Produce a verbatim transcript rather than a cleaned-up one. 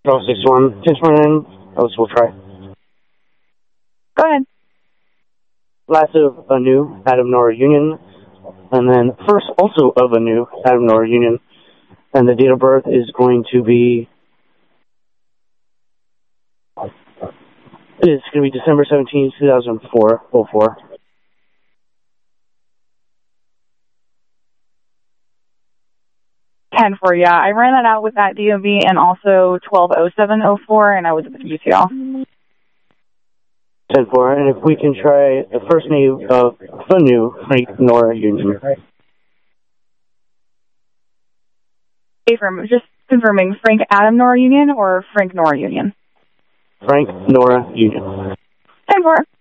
Oh, six one. six one nine. Oh, so we'll try. Go ahead. Last of a new Adam Nora Union. And then first also of a new Adam Nora Union. And the date of birth is going to be... It's going to be December seventeenth, two thousand four. oh four. ten four, yeah. I ran that out with that D O B and also twelve oh seven oh four, and I was with U T L. ten four, and if we can try the first name of the new Frank Nora Union. Affirm, just confirming, Frank Adam Nora Union or Frank Nora Union? Frank Nora Union. ten four.